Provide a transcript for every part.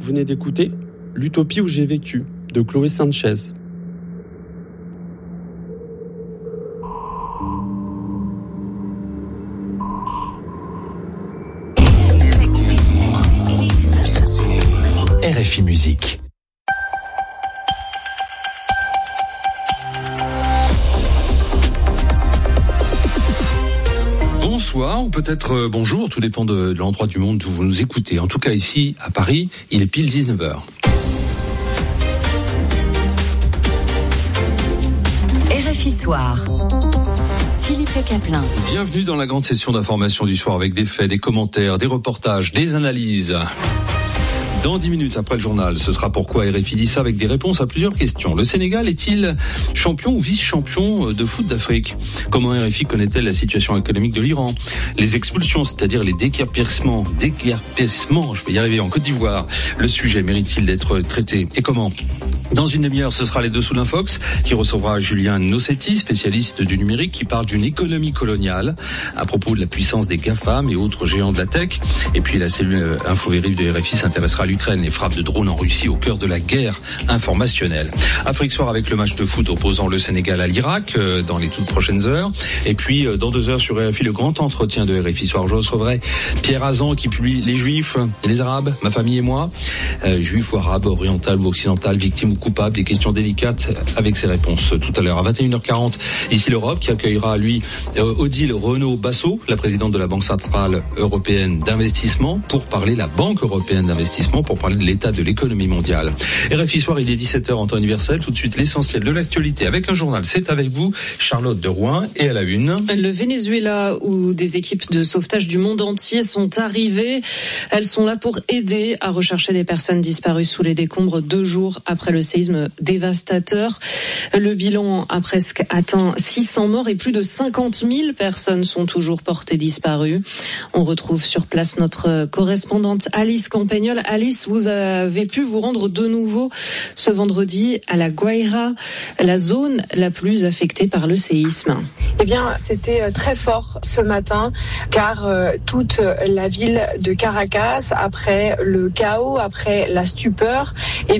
Vous venez d'écouter L'Utopie où j'ai vécu de Chloé Sanchez. RFI Musique. Bonsoir ou peut-être bonjour, tout dépend de l'endroit du monde où vous nous écoutez. En tout cas ici, à Paris, il est pile 19h. RFI Soir. Philippe Caplin. Bienvenue dans la grande session d'information du soir avec des faits, des commentaires, des reportages, des analyses. Dans 10 minutes après le journal, ce sera pourquoi RFI dit ça avec des réponses à plusieurs questions. Le Sénégal est-il champion ou vice-champion de foot d'Afrique ? Comment RFI connaît-elle la situation économique de l'Iran ? Les expulsions, c'est-à-dire les déguerpissements, je vais y arriver, en Côte d'Ivoire. Le sujet mérite-t-il d'être traité ? Et comment ? Dans une demi-heure, ce sera les Dessous d'Infox qui recevra Julien Nossetti, spécialiste du numérique, qui parle d'une économie coloniale à propos de la puissance des GAFAM et autres géants de la tech. Et puis la cellule Info-Vérif de RFI s'intéressera à l'Ukraine, les frappes de drones en Russie au cœur de la guerre informationnelle. Afrique Soir avec le match de foot opposant le Sénégal à l'Irak dans les toutes prochaines heures. Et puis dans 2 heures sur RFI, le grand entretien de RFI Soir. Je recevrai Pierre Azan qui publie Les Juifs et les Arabes, ma famille et moi. Juifs ou Arabes, oriental ou occidental, victimes ou coupables, des questions délicates avec ses réponses tout à l'heure. À 21h40, ici l'Europe qui accueillera Odile Renaud-Basso, la présidente de la Banque Centrale Européenne d'Investissement, pour parler la Banque Européenne d'Investissement, pour parler de l'état de l'économie mondiale. RFI Soir, il est 17h en temps universel. Tout de suite, l'essentiel de l'actualité avec un journal. C'est avec vous, Charlotte de Rouen, et à la une. Le Venezuela, où des équipes de sauvetage du monde entier sont arrivées. Elles sont là pour aider à rechercher les personnes disparues sous les décombres 2 jours après le séisme dévastateur. Le bilan a presque atteint 600 morts et plus de 50 000 personnes sont toujours portées disparues. On retrouve sur place notre correspondante Alice Campagnol. Alice, vous avez pu vous rendre de nouveau ce vendredi à La Guaira, la zone la plus affectée par le séisme. Eh bien, c'était très fort ce matin, car toute la ville de Caracas, après le chaos, après la stupeur,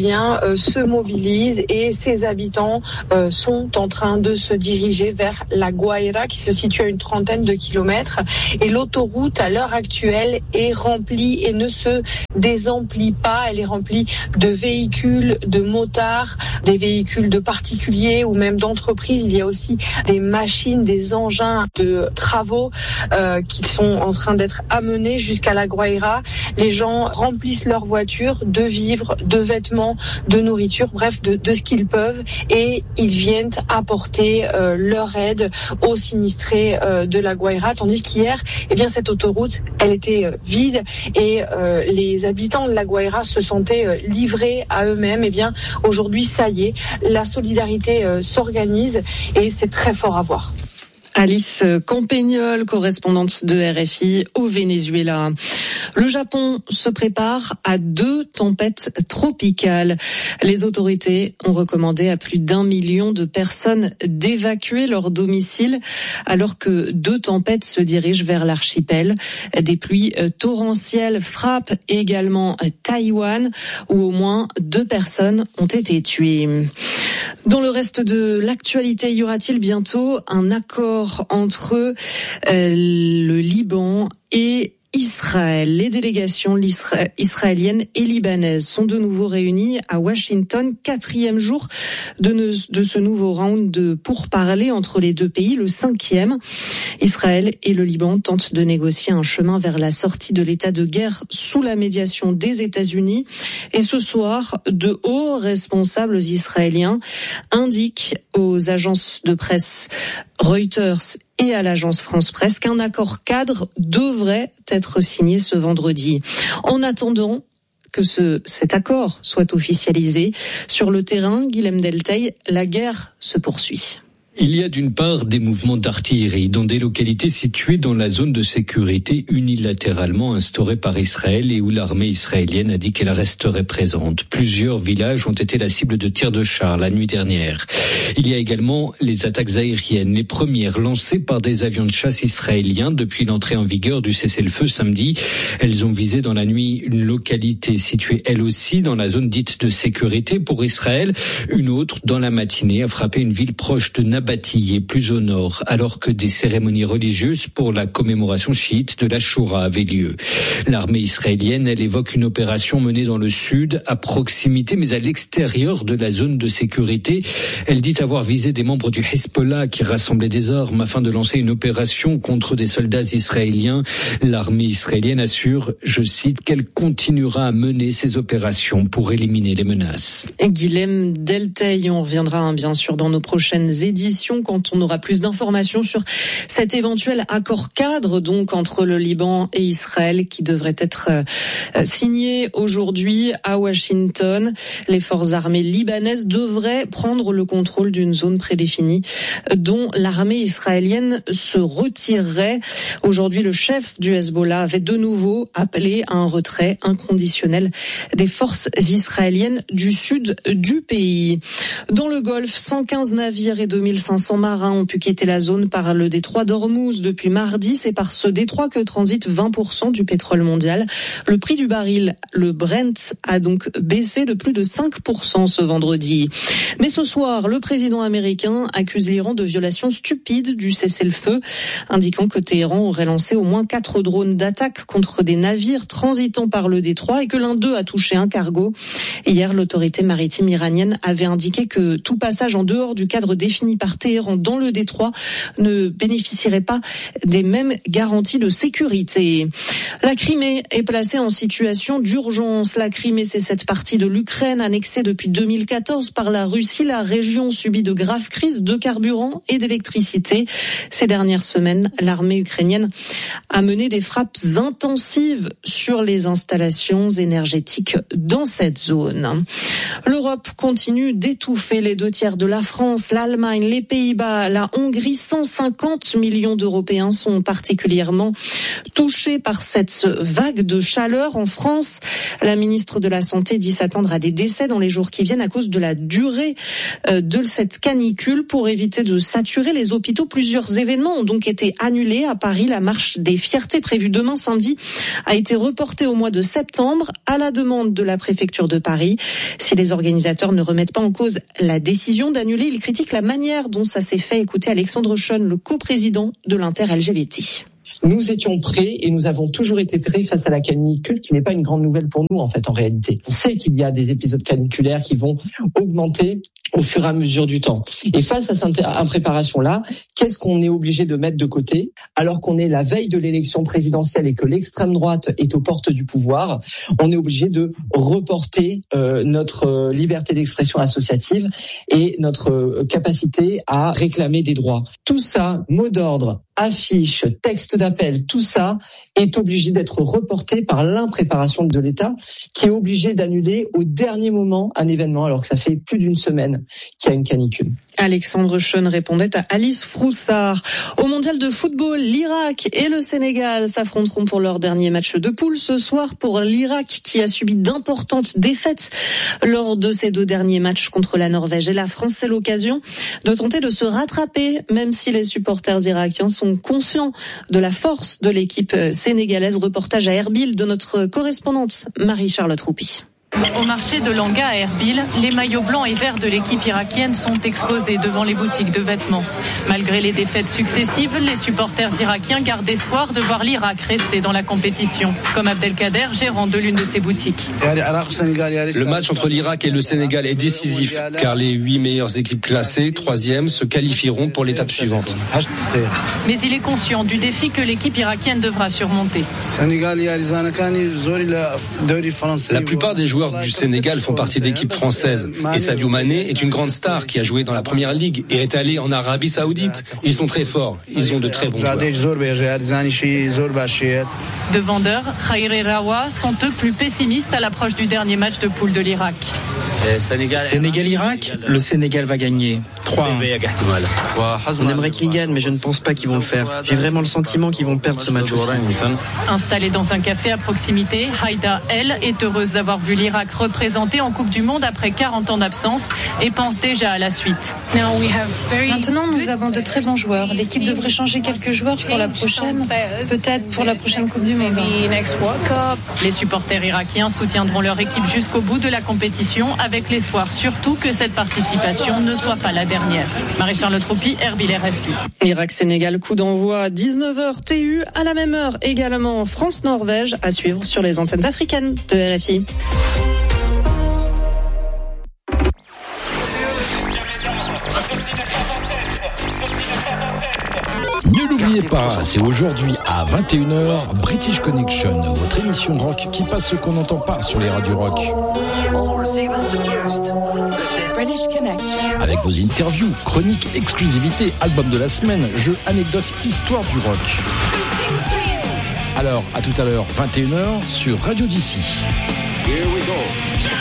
se mobilise et ses habitants sont en train de se diriger vers La Guaira, qui se situe à une 30aine de kilomètres. Et l'autoroute, à l'heure actuelle, est remplie et ne se désemplit pas. Elle est remplie de véhicules, de motards, des véhicules de particuliers ou même d'entreprises. Il y a aussi des machines, des engins de travaux qui sont en train d'être amenés jusqu'à La Guaira. Les gens remplissent leurs voitures de vivres, de vêtements, de nourriture, bref, de ce qu'ils peuvent, et ils viennent apporter leur aide aux sinistrés de La Guaira, tandis qu'hier, cette autoroute, elle était vide et les habitants de La Guaira se sentaient livrés à eux-mêmes. Aujourd'hui, ça y est, la solidarité s'organise et c'est très fort à voir. Alice Campagnol, correspondante de RFI au Venezuela. Le Japon se prépare à 2 tempêtes tropicales. Les autorités ont recommandé à plus d'1 million de personnes d'évacuer leur domicile alors que 2 tempêtes se dirigent vers l'archipel. Des pluies torrentielles frappent également Taïwan où au moins 2 personnes ont été tuées. Dans le reste de l'actualité, y aura-t-il bientôt un accord entre le Liban et Israël? Les délégations israéliennes et libanaises sont de nouveau réunies à Washington, 4e jour de ce nouveau round de pourparlers entre les 2 pays, le 5e. Israël et le Liban tentent de négocier un chemin vers la sortie de l'état de guerre sous la médiation des États-Unis. Et ce soir, de hauts responsables israéliens indiquent aux agences de presse Reuters et à l'agence France Presse qu'un accord cadre devrait être signé ce vendredi. En attendant que cet accord soit officialisé, sur le terrain, Guilhem Delteil, la guerre se poursuit. Il y a d'une part des mouvements d'artillerie dans des localités situées dans la zone de sécurité unilatéralement instaurée par Israël et où l'armée israélienne a dit qu'elle resterait présente. Plusieurs villages ont été la cible de tirs de chars la nuit dernière. Il y a également les attaques aériennes, les premières lancées par des avions de chasse israéliens depuis l'entrée en vigueur du cessez-le-feu samedi. Elles ont visé dans la nuit une localité située elle aussi dans la zone dite de sécurité pour Israël. Une autre, dans la matinée, a frappé une ville proche de Nabatiyeh, plus au nord, alors que des cérémonies religieuses pour la commémoration chiite de l'Ashura avaient lieu. L'armée israélienne, elle évoque une opération menée dans le sud, à proximité, mais à l'extérieur de la zone de sécurité. Elle dit avoir visé des membres du Hezbollah qui rassemblaient des armes afin de lancer une opération contre des soldats israéliens. L'armée israélienne assure, je cite, qu'elle continuera à mener ces opérations pour éliminer les menaces. Guilhem Delteil, on reviendra bien sûr dans nos prochaines éditions quand on aura plus d'informations sur cet éventuel accord cadre donc entre le Liban et Israël qui devrait être signé aujourd'hui à Washington. Les forces armées libanaises devraient prendre le contrôle d'une zone prédéfinie dont l'armée israélienne se retirerait. Aujourd'hui, le chef du Hezbollah avait de nouveau appelé à un retrait inconditionnel des forces israéliennes du sud du pays. Dans le Golfe, 115 navires et 2500 marins ont pu quitter la zone par le détroit d'Ormuz depuis mardi. C'est par ce détroit que transite 20% du pétrole mondial. Le prix du baril, le Brent, a donc baissé de plus de 5% ce vendredi. Mais ce soir, le président américain accuse l'Iran de violation stupide du cessez-le-feu, indiquant que Téhéran aurait lancé au moins 4 drones d'attaque contre des navires transitant par le détroit et que l'un d'eux a touché un cargo. Hier, l'autorité maritime iranienne avait indiqué que tout passage en dehors du cadre défini par Téhéran dans le détroit ne bénéficierait pas des mêmes garanties de sécurité. La Crimée est placée en situation d'urgence. La Crimée, c'est cette partie de l'Ukraine annexée depuis 2014 par la Russie. La région subit de graves crises de carburant et d'électricité. Ces dernières semaines, l'armée ukrainienne a mené des frappes intensives sur les installations énergétiques dans cette zone. L'Europe continue d'étouffer les 2/3 de la France, l'Allemagne, les Pays-Bas, la Hongrie. 150 millions d'Européens sont particulièrement touchés par cette vague de chaleur. En France, la ministre de la Santé dit s'attendre à des décès dans les jours qui viennent à cause de la durée de cette canicule. Pour éviter de saturer les hôpitaux, plusieurs événements ont donc été annulés. À Paris, la marche des fiertés prévue demain samedi a été reportée au mois de septembre à la demande de la préfecture de Paris. Si les organisateurs ne remettent pas en cause la décision d'annuler, ils critiquent la manière dont ça s'est fait. Écoutez Alexandre Schoen, le coprésident de l'Inter-LGBT. Nous étions prêts et nous avons toujours été prêts face à la canicule, qui n'est pas une grande nouvelle pour nous en fait en réalité. On sait qu'il y a des épisodes caniculaires qui vont augmenter au fur et à mesure du temps. Et face à cette impréparation-là, qu'est-ce qu'on est obligé de mettre de côté alors qu'on est la veille de l'élection présidentielle et que l'extrême droite est aux portes du pouvoir? On est obligé de reporter notre liberté d'expression associative et notre capacité à réclamer des droits. Tout ça, mot d'ordre, affiches, textes d'appel, tout ça est obligé d'être reporté par l'impréparation de l'État qui est obligé d'annuler au dernier moment un événement alors que ça fait plus d'une semaine qu'il y a une canicule. Alexandre Schoen répondait à Alice Froussard. Au mondial de football, l'Irak et le Sénégal s'affronteront pour leur dernier match de poule ce soir. Pour l'Irak qui a subi d'importantes défaites lors de ses 2 derniers matchs contre la Norvège et la France, c'est l'occasion de tenter de se rattraper, même si les supporters irakiens sont conscients de la force de l'équipe sénégalaise. Reportage à Erbil de notre correspondante Marie-Charlotte Roupi. Au marché de Langa à Erbil, les maillots blancs et verts de l'équipe irakienne sont exposés devant les boutiques de vêtements. Malgré les défaites successives, les supporters irakiens gardent espoir de voir l'Irak rester dans la compétition. Comme Abdelkader, gérant de l'une de ces boutiques. Le match entre l'Irak et le Sénégal est décisif, car les 8 meilleures équipes classées, 3e, se qualifieront pour l'étape suivante. Mais il est conscient du défi que l'équipe irakienne devra surmonter. La plupart des joueurs du Sénégal font partie d'équipes françaises. Et Sadio Mané est une grande star qui a joué dans la Première Ligue et est allé en Arabie Saoudite. Ils sont très forts. Ils ont de très bons joueurs. De vendeurs, Khair et Rawa sont eux plus pessimistes à l'approche du dernier match de poule de l'Irak. Sénégal-Irak, le Sénégal va gagner. 3. On aimerait qu'ils gagnent, mais je ne pense pas qu'ils vont le faire. J'ai vraiment le sentiment qu'ils vont perdre ce match aussi. Installée dans un café à proximité, Haïda, elle, est heureuse d'avoir vu l'Irak représenté en Coupe du Monde après 40 ans d'absence et pense déjà à la suite. Maintenant, nous avons de très bons joueurs. L'équipe devrait changer quelques joueurs pour la prochaine, peut-être pour la prochaine Coupe du Monde. Les supporters irakiens soutiendront leur équipe jusqu'au bout de la compétition avec l'espoir surtout que cette participation ne soit pas la dernière. Marie-Charlotte Troupy, Erbil RFI. Irak-Sénégal, coup d'envoi à 19h TU, à la même heure également France-Norvège à suivre sur les antennes africaines de RFI. Ne l'oubliez pas, c'est aujourd'hui à 21h, British Connection, votre émission rock qui passe ce qu'on n'entend pas sur les radios rock. British Connection. Avec vos interviews, chroniques, exclusivités, albums de la semaine, jeux, anecdotes, histoire du rock. Alors, à tout à l'heure, 21h, sur Radio DC. Here we go.